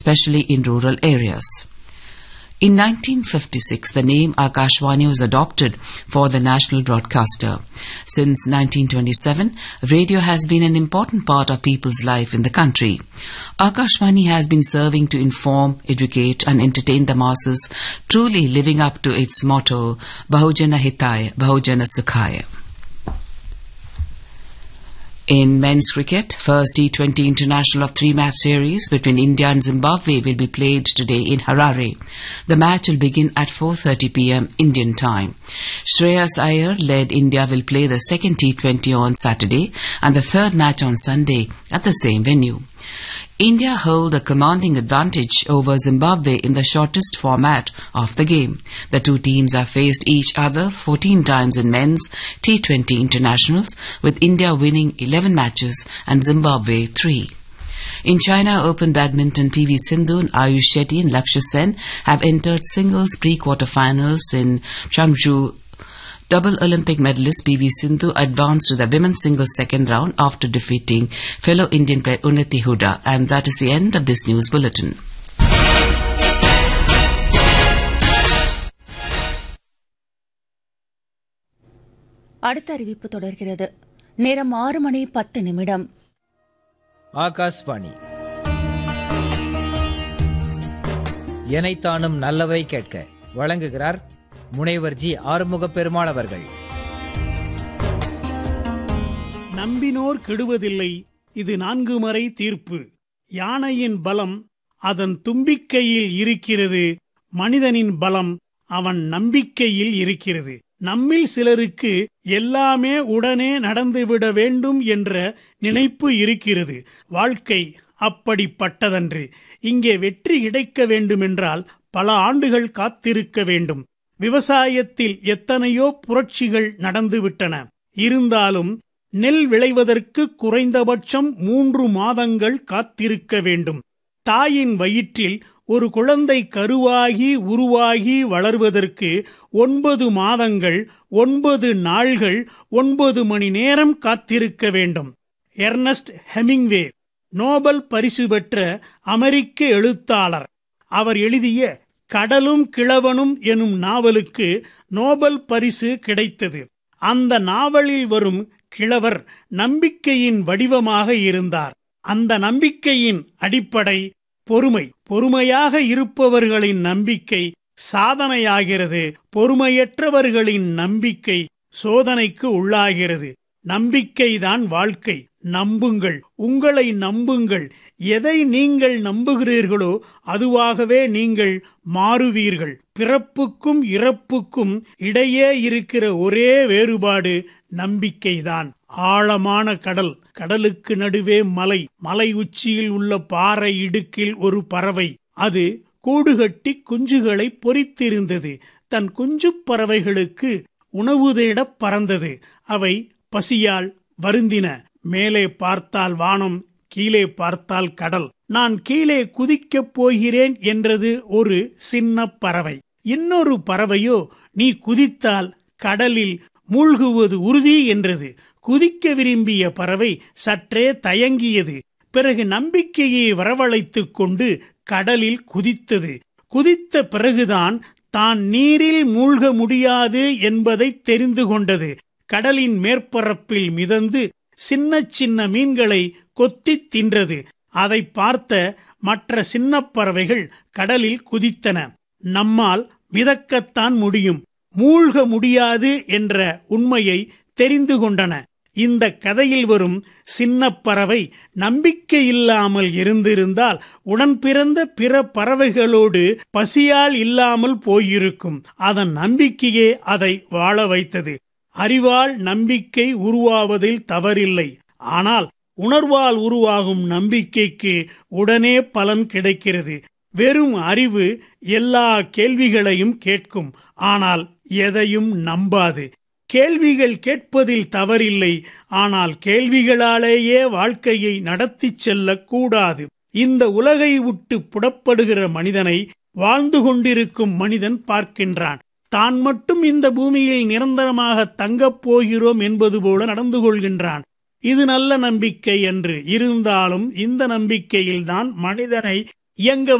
especially in rural areas. In 1956, the name Akashvani was adopted for the national broadcaster. Since 1927, radio has been an important part of people's life in the country. Akashvani has been serving to inform, educate and entertain the masses, truly living up to its motto, Bahujana Hitaya, Bahujana Sukhaya. In men's cricket, first T20 international of three-match series between India and Zimbabwe will be played today in Harare. The match will begin at 4:30 p.m. Indian time. Shreyas Iyer led India will play the second T20 on Saturday and the third match on Sunday at the same venue. India hold a commanding advantage over Zimbabwe in the shortest format of the game. The two teams have faced each other 14 times in men's T20 internationals, with India winning 11 matches and Zimbabwe 3. In China Open Badminton, PV Sindhu, Ayush Shetty and Lakshya Sen have entered singles pre-quarterfinals in Changzhou. Double Olympic medalist PV Sindhu advanced to the women's singles second round after defeating fellow Indian player Unnati Huda. And that is the end of this news bulletin. அடுத்த அறிவிப்பு தொடர்கிறது. நேரம் 6:10. ஆகாஷ்வாணி. எனைத்தானும் நல்லவை கேட்க வழங்குகிறார் முனைவர் G ஆறுமுக பெருமாள் அவர்கள். நம்பினோர் கெடுவதில்லை, இது 4 மறை தீர்ப்பு. யானையின் பலம் அதன் தும்பிக்கையில் இருக்கிறது, மனிதனின் பலம் அவன் நம்பிக்கையில் இருக்கிறது. நம்மில் சிலருக்கு எல்லாமே உடனே நடந்துவிட வேண்டும் என்ற நினைப்பு இருக்கிறது. வாழ்க்கை அப்படிப்பட்டதன்று. இங்கே வெற்றி கிடைக்க வேண்டுமென்றால் பல ஆண்டுகள் காத்திருக்க வேண்டும். விவசாயத்தில் எத்தனையோ புரட்சிகள் நடந்துவிட்டன. இருந்தாலும் நெல் விளைவதற்கு குறைந்தபட்சம் 3 மாதங்கள் காத்திருக்க வேண்டும். தாயின் வயிற்றில் ஒரு குழந்தை கருவாகி உருவாகி வளர்வதற்கு 9 மாதங்கள் 9 நாள்கள் 9 மணி நேரம் காத்திருக்க வேண்டும். எர்னஸ்ட் ஹெமிங்வே நோபல் பரிசு பெற்ற அமெரிக்க எழுத்தாளர். அவர் எழுதிய கடலும் கிழவனும் எனும் நாவலுக்கு நோபல் பரிசு கிடைத்தது. அந்த நாவலில் வரும் கிழவர் நம்பிக்கையின் வடிவமாக இருந்தார். அந்த நம்பிக்கையின் அடிப்படை பொறுமை. பொறுமையாக இருப்பவர்களின் நம்பிக்கை சாதனையாகிறது. பொறுமையற்றவர்களின் நம்பிக்கை சோதனைக்கு உள்ளாகிறது. நம்பிக்கைதான் வாழ்க்கை. நம்புங்கள், உங்களை நம்புங்கள். எதை நீங்கள் நம்புகிறீர்களோ அதுவாகவே நீங்கள் மாறுவீர்கள். பிறப்புக்கும் இறப்புக்கும் இடையே இருக்கிற ஒரே வேறுபாடு நம்பிக்கைதான். ஆழமான கடல், கடலுக்கு நடுவே மலை, மலை உச்சியில் உள்ள பாறை இடுக்கில் ஒரு பறவை. அது கூடுகட்டி குஞ்சுகளை பொரித்திருந்தது. தன் குஞ்சு பறவைகளுக்கு உணவு தேடப் பறந்தது. அவை பசியால் வருந்தின. மேலே பார்த்தால் வானம், கீழே பார்த்தால் கடல். நான் கீழே குதிக்கப் போகிறேன் என்றது ஒரு சின்ன பறவை. இன்னொரு பறவையோ நீ குதித்தால் கடலில் மூழ்குவது உறுதி என்றது. குதிக்க விரும்பிய பறவை சற்றே தயங்கியது. பிறகு நம்பிக்கையை வரவழைத்துக் கொண்டு கடலில் குதித்தது. குதித்த பிறகுதான் தான் நீரில் மூழ்க முடியாது என்பதை தெரிந்து கொண்டது. கடலின் மேற்பரப்பில் மிதந்து சின்ன சின்ன மீன்களை கொத்தி தின்றது. அதை பார்த்த மற்ற சின்ன பறவைகள் கடலில் குதித்தன. நம்மால் மிதக்கத்தான் முடியும், மூழ்க முடியாது என்ற உண்மையை தெரிந்து கொண்டன. இந்த கதையில் வரும் சின்ன பறவை நம்பிக்கை இல்லாமல் இருந்திருந்தால் உடன் பிறந்த பிற பறவைகளோடு பசியால் இல்லாமல் போயிருக்கும். அதன் நம்பிக்கையே அதை வாழ வைத்தது. அறிவால் நம்பிக்கை உருவாவதில் தவறில்லை. ஆனால் உணர்வால் உருவாகும் நம்பிக்கைக்கு உடனே பலன் கிடைக்கிறது. வெறும் அறிவு எல்லா கேள்விகளையும் கேட்கும், ஆனால் எதையும் நம்பாது. கேள்விகள் கேட்பதில் தவறில்லை, ஆனால் கேள்விகளாலேயே வாழ்க்கையை நடத்தி செல்லக்கூடாது. இந்த உலகை விட்டு புறப்படுகிற மனிதனை வாழ்ந்து கொண்டிருக்கும் மனிதன் பார்க்கின்றான். தான் மட்டும் இந்த பூமியில் நிரந்தரமாக தங்கப் போகிறோம் என்பது போல நடந்து கொள்கின்றான். இது நல்ல நம்பிக்கை என்று இருந்தாலும் இந்த நம்பிக்கையில்தான் மனிதனை எங்க